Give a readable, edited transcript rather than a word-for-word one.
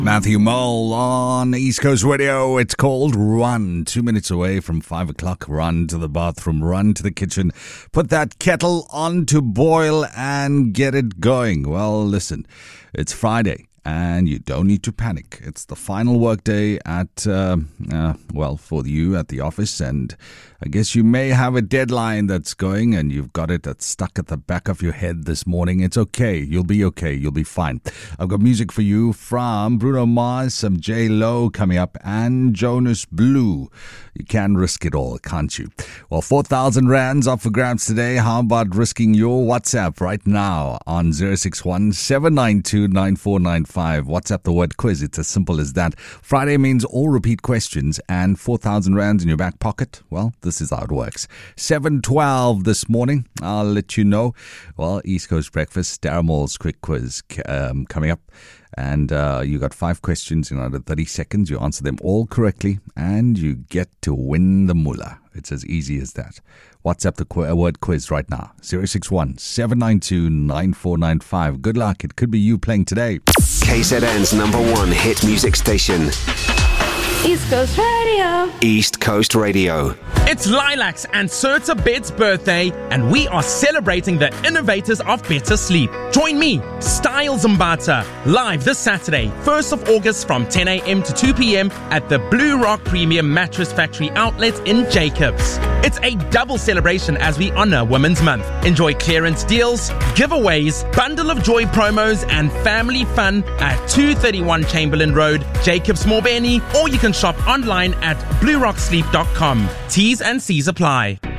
Matthew Mole on East Coast Radio. It's called Run. 2 minutes away from 5 o'clock. Run to the bathroom, run to the kitchen, put that kettle on to boil and get it going. Well, listen, it's Friday and you don't need to panic. It's the final work day at, for you at the office, and I guess you may have a deadline that's going and you've got it that's stuck at the back of your head this morning. It's okay. You'll be okay. You'll be fine. I've got music for you from Bruno Mars, some J-Lo coming up, and Jonas Blue. You can risk it all, can't you? Well, 4,000 rands up for grabs today. How about risking your WhatsApp right now on 061 792 9495? WhatsApp the word quiz. It's as simple as that. Friday means all repeat questions and 4,000 rands in your back pocket. Well, this is how it works. 7:12 this morning. I'll let you know. Well, East Coast Breakfast, Darren Moore's quick quiz coming up. And you got 5 questions in under 30 seconds. You answer them all correctly and you get to win the moolah. It's as easy as that. WhatsApp the word quiz right now. 061 792 9495. Good luck. It could be you playing today. KZN's #1 hit music station. East Coast Radio. East Coast Radio. It's Lilacs and Serta Bed's birthday, and we are celebrating the innovators of better sleep. Join me, Style Zambata, live this Saturday, 1st of August from 10 a.m. to 2 p.m. at the Blue Rock Premium Mattress Factory outlet in Jacobs. It's a double celebration as we honor Women's Month. Enjoy clearance deals, giveaways, bundle of joy promos, and family fun at 231 Chamberlain Road, Jacobs Morbeni, or you can shop online at bluerocksleep.com. T's and C's apply.